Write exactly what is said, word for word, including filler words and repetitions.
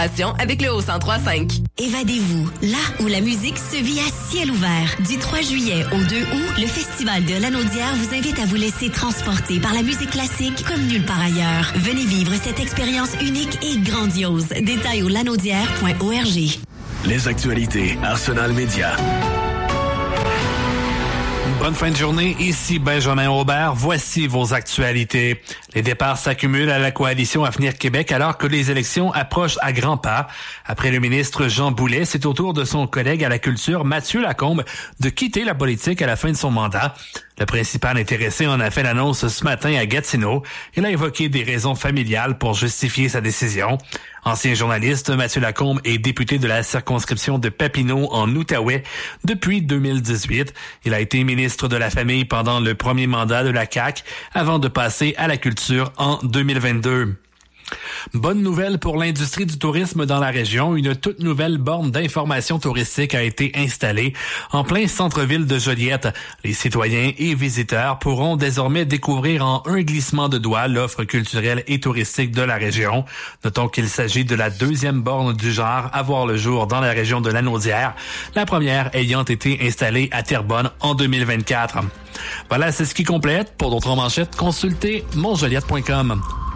avec le haut cent trois cinq. Évadez-vous, là où la musique se vit à ciel ouvert. Du trois juillet au deux août, le Festival de Lanaudière vous invite à vous laisser transporter par la musique classique comme nulle part ailleurs. Venez vivre cette expérience unique et grandiose. Détails au lanaudière point org. Les actualités Arsenal Média. Bonne fin de journée, ici Benjamin Aubert. Voici vos actualités. Les départs s'accumulent à la coalition Avenir Québec alors que les élections approchent à grands pas. Après le ministre Jean Boulet, c'est au tour de son collègue à la culture, Mathieu Lacombe, de quitter la politique à la fin de son mandat. Le principal intéressé en a fait l'annonce ce matin à Gatineau. Il a évoqué des raisons familiales pour justifier sa décision. Ancien journaliste, Mathieu Lacombe est député de la circonscription de Papineau en Outaouais depuis deux mille dix-huit. Il a été ministre de la Famille pendant le premier mandat de la C A Q avant de passer à la culture en deux mille vingt-deux. Bonne nouvelle pour l'industrie du tourisme dans la région. Une toute nouvelle borne d'information touristique a été installée en plein centre-ville de Joliette. Les citoyens et visiteurs pourront désormais découvrir en un glissement de doigts l'offre culturelle et touristique de la région. Notons qu'il s'agit de la deuxième borne du genre à voir le jour dans la région de Lanaudière, la première ayant été installée à Terrebonne en deux mille vingt-quatre. Voilà, c'est ce qui complète. Pour d'autres manchettes, consultez mon joliette point com.